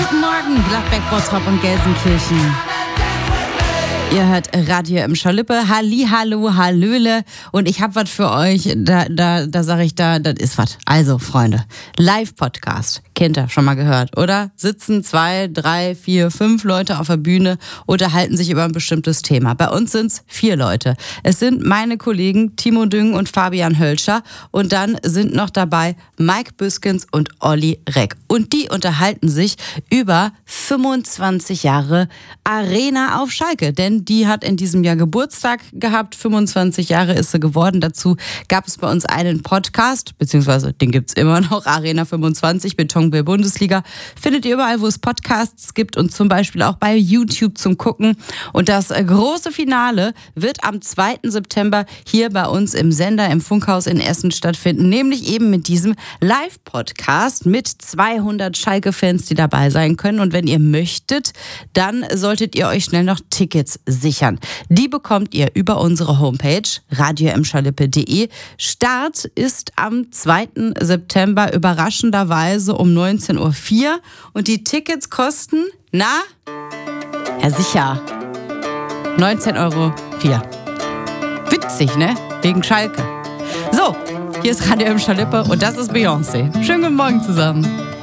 Guten Morgen, Gladbeck, Bottrop und Gelsenkirchen. Ihr hört Radio im Schalippe. Hallihallo, hallöle. Und ich hab was für euch. Da sag ich, das ist was. Also, Freunde, Live-Podcast. Kennt ihr, schon mal gehört, oder? Sitzen 2, 3, 4, 5 Leute auf der Bühne, unterhalten sich über ein bestimmtes Thema. Bei uns sind's 4 Leute. Es sind meine Kollegen Timo Düng und Fabian Hölscher. Und dann sind noch dabei Mike Büskens und Olli Reck. Und die unterhalten sich über 25 Jahre Arena auf Schalke. Denn die hat in diesem Jahr Geburtstag gehabt. 25 Jahre ist sie geworden. Dazu gab es bei uns einen Podcast, beziehungsweise den gibt's immer noch, Arena 25, Betonbill Bundesliga. Findet ihr überall, wo es Podcasts gibt und zum Beispiel auch bei YouTube zum Gucken. Und das große Finale wird am 2. September hier bei uns im Sender im Funkhaus in Essen stattfinden. Nämlich eben mit diesem Live-Podcast mit 200 Schalke-Fans, die dabei sein können. Und wenn ihr möchtet, dann solltet ihr euch schnell noch Tickets sichern. Die bekommt ihr über unsere Homepage radioimschalippe.de. Start ist am 2. September überraschenderweise um 19.04 Uhr. Und die Tickets kosten, ja sicher, 19,04 €. Witzig, ne? Wegen Schalke. So, hier ist Radio im Schalippe und das ist Beyoncé. Schönen guten Morgen zusammen.